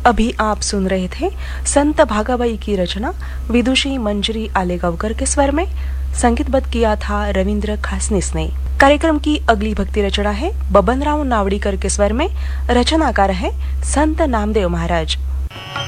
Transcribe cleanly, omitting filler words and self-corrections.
अभी आप सुन रहे थे संत भागाबाई की रचना विदुषी मंजरी आलेगांवकर के स्वर में। संगीतबद्ध किया था रविंद्र खासनिस ने। कार्यक्रम की अगली भक्ति रचना है बबनराव नावड़ीकर के स्वर में। रचनाकार है संत नामदेव महाराज।